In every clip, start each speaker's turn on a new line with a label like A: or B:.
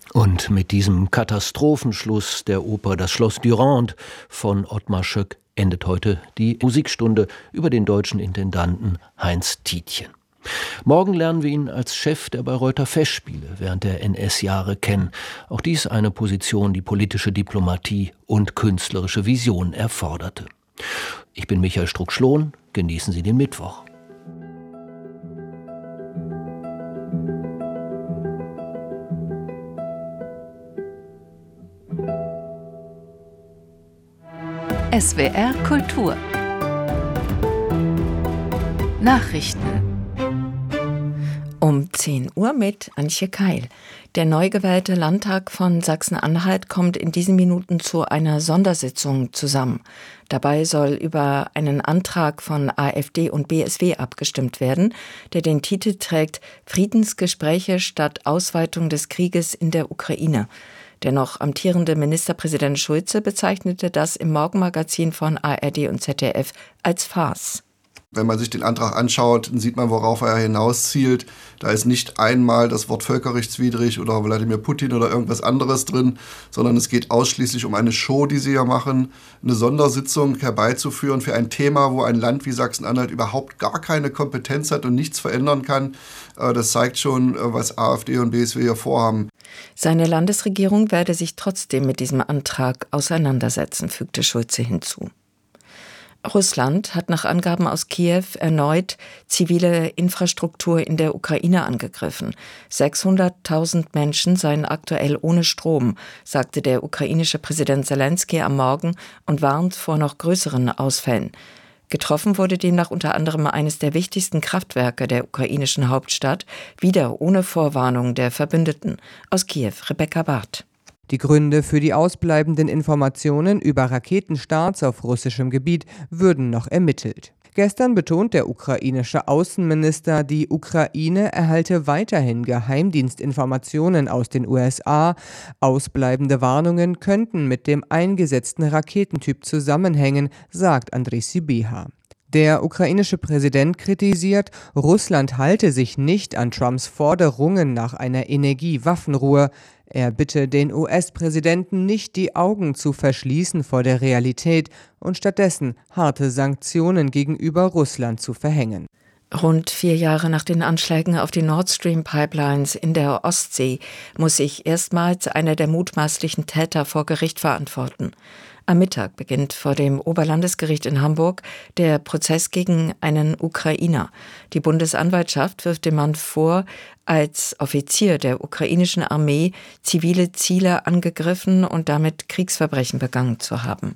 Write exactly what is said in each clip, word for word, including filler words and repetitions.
A: Und mit diesem Katastrophenschluss der Oper Das Schloss Durand von Ottmar Schöck endet heute die Musikstunde über den deutschen Intendanten Heinz Tietjen. Morgen lernen wir ihn als Chef der Bayreuther Festspiele während der N S-Jahre kennen. Auch dies eine Position, die politische Diplomatie und künstlerische Vision erforderte. Ich bin Michael Struck-Schlohn. Genießen Sie den Mittwoch.
B: S W R Kultur Nachrichten um zehn Uhr mit Antje Keil. Der neu gewählte Landtag von Sachsen-Anhalt kommt in diesen Minuten zu einer Sondersitzung zusammen. Dabei soll über einen Antrag von AfD und B S W abgestimmt werden, der den Titel trägt Friedensgespräche statt Ausweitung des Krieges in der Ukraine. Der noch amtierende Ministerpräsident Schulze bezeichnete das im Morgenmagazin von A R D und Z D F als Farce.
C: Wenn man sich den Antrag anschaut, dann sieht man, worauf er hinauszielt. Da ist nicht einmal das Wort völkerrechtswidrig oder Wladimir Putin oder irgendwas anderes drin, sondern es geht ausschließlich um eine Show, die sie ja machen, eine Sondersitzung herbeizuführen für ein Thema, wo ein Land wie Sachsen-Anhalt überhaupt gar keine Kompetenz hat und nichts verändern kann. Das zeigt schon, was AfD und B S W hier vorhaben.
B: Seine Landesregierung werde sich trotzdem mit diesem Antrag auseinandersetzen, fügte Schulze hinzu. Russland hat nach Angaben aus Kiew erneut zivile Infrastruktur in der Ukraine angegriffen. sechshunderttausend Menschen seien aktuell ohne Strom, sagte der ukrainische Präsident Selenskyj am Morgen und warnt vor noch größeren Ausfällen. Getroffen wurde demnach unter anderem eines der wichtigsten Kraftwerke der ukrainischen Hauptstadt, wieder ohne Vorwarnung der Verbündeten. Aus Kiew, Rebecca Barth.
D: Die Gründe für die ausbleibenden Informationen über Raketenstarts auf russischem Gebiet würden noch ermittelt. Gestern betont der ukrainische Außenminister, die Ukraine erhalte weiterhin Geheimdienstinformationen aus den U S A. Ausbleibende Warnungen könnten mit dem eingesetzten Raketentyp zusammenhängen, sagt Andrei Sybiha. Der ukrainische Präsident kritisiert, Russland halte sich nicht an Trumps Forderungen nach einer Energiewaffenruhe. Er bitte den U S-Präsidenten nicht, die Augen zu verschließen vor der Realität und stattdessen harte Sanktionen gegenüber Russland zu verhängen.
B: Rund vier Jahre nach den Anschlägen auf die Nord Stream Pipelines in der Ostsee muss sich erstmals einer der mutmaßlichen Täter vor Gericht verantworten. Am Mittag beginnt vor dem Oberlandesgericht in Hamburg der Prozess gegen einen Ukrainer. Die Bundesanwaltschaft wirft dem Mann vor, als Offizier der ukrainischen Armee zivile Ziele angegriffen und damit Kriegsverbrechen begangen zu haben.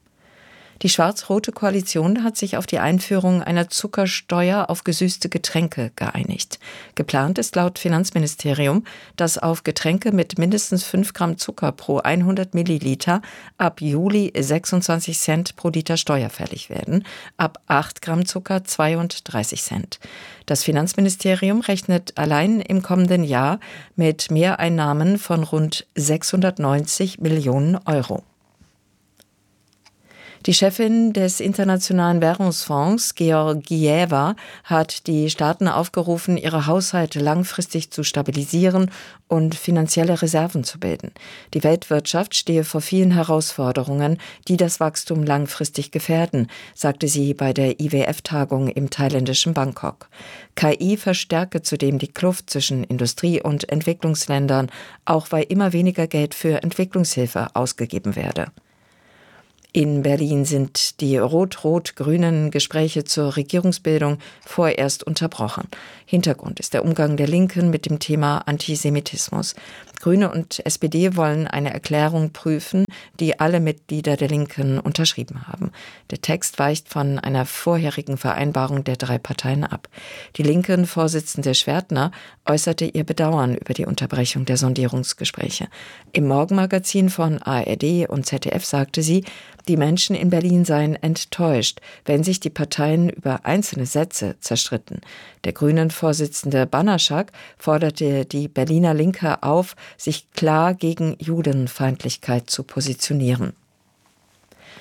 B: Die schwarz-rote Koalition hat sich auf die Einführung einer Zuckersteuer auf gesüßte Getränke geeinigt. Geplant ist laut Finanzministerium, dass auf Getränke mit mindestens fünf Gramm Zucker pro hundert Milliliter ab Juli sechsundzwanzig Cent pro Liter steuerfällig werden, ab acht Gramm Zucker zweiunddreißig Cent. Das Finanzministerium rechnet allein im kommenden Jahr mit Mehreinnahmen von rund sechshundertneunzig Millionen Euro. Die Chefin des Internationalen Währungsfonds, Georgieva, hat die Staaten aufgerufen, ihre Haushalte langfristig zu stabilisieren und finanzielle Reserven zu bilden. Die Weltwirtschaft stehe vor vielen Herausforderungen, die das Wachstum langfristig gefährden, sagte sie bei der I W F-Tagung im thailändischen Bangkok. K I verstärke zudem die Kluft zwischen Industrie- und Entwicklungsländern, auch weil immer weniger Geld für Entwicklungshilfe ausgegeben werde. In Berlin sind die rot-rot-grünen Gespräche zur Regierungsbildung vorerst unterbrochen. Hintergrund ist der Umgang der Linken mit dem Thema Antisemitismus. Grüne und S P D wollen eine Erklärung prüfen, die alle Mitglieder der Linken unterschrieben haben. Der Text weicht von einer vorherigen Vereinbarung der drei Parteien ab. Die Linken-Vorsitzende Schwertner äußerte ihr Bedauern über die Unterbrechung der Sondierungsgespräche. Im Morgenmagazin von A R D und Z D F sagte sie, die Menschen in Berlin seien enttäuscht, wenn sich die Parteien über einzelne Sätze zerstritten. Der Grünen-Vorsitzende Banaschak forderte die Berliner Linke auf, sich klar gegen Judenfeindlichkeit zu positionieren.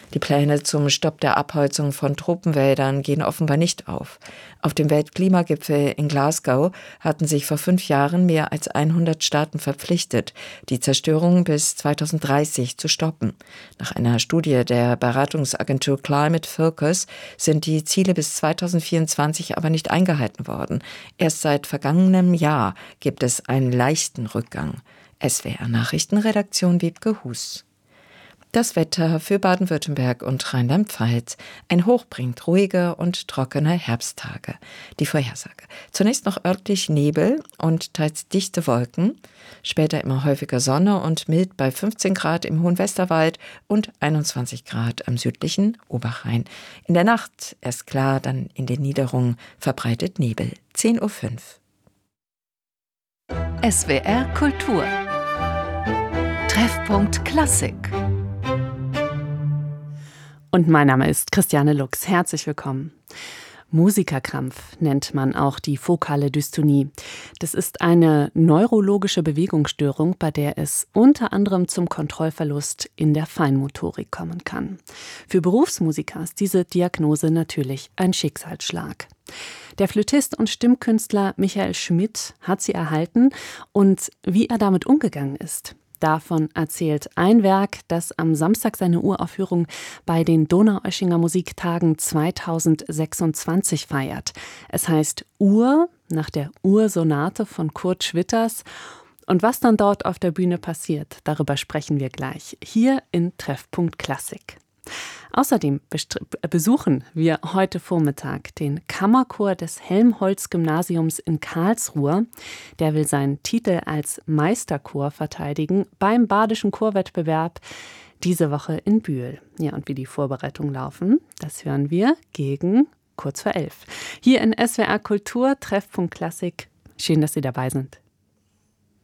B: Die Pläne zum Stopp der Abholzung von Tropenwäldern gehen offenbar nicht auf. Auf dem Weltklimagipfel in Glasgow hatten sich vor fünf Jahren mehr als hundert Staaten verpflichtet, die Zerstörung bis zweitausenddreißig zu stoppen. Nach einer Studie der Beratungsagentur Climate Focus sind die Ziele bis zweitausendvierundzwanzig aber nicht eingehalten worden. Erst seit vergangenem Jahr gibt es einen leichten Rückgang. S W R-Nachrichtenredaktion Wiebke Hus. Das Wetter für Baden-Württemberg und Rheinland-Pfalz. Ein Hoch bringt ruhige und trockene Herbsttage. Die Vorhersage. Zunächst noch örtlich Nebel und teils dichte Wolken. Später immer häufiger Sonne und mild bei fünfzehn Grad im Hohen Westerwald und einundzwanzig Grad am südlichen Oberrhein. In der Nacht erst klar, dann in den Niederungen verbreitet Nebel. zehn Uhr fünf.
E: S W R Kultur. Treffpunkt Klassik.
F: Und mein Name ist Christiane Lux. Herzlich willkommen. Musikerkrampf nennt man auch die fokale Dystonie. Das ist eine neurologische Bewegungsstörung, bei der es unter anderem zum Kontrollverlust in der Feinmotorik kommen kann. Für Berufsmusiker ist diese Diagnose natürlich ein Schicksalsschlag. Der Flötist und Stimmkünstler Michael Schmidt hat sie erhalten und wie er damit umgegangen ist. Davon erzählt ein Werk, das am Samstag seine Uraufführung bei den Donaueschinger Musiktagen zweitausendsechsundzwanzig feiert. Es heißt Ur, nach der Ursonate von Kurt Schwitters. Und was dann dort auf der Bühne passiert, darüber sprechen wir gleich, hier in Treffpunkt Klassik. Außerdem besuchen wir heute Vormittag den Kammerchor des Helmholtz-Gymnasiums in Karlsruhe. Der will seinen Titel als Meisterchor verteidigen beim Badischen Chorwettbewerb diese Woche in Bühl. Ja, und wie die Vorbereitungen laufen, das hören wir gegen kurz vor elf. Hier in S W R Kultur, Treffpunkt Klassik. Schön, dass Sie dabei sind.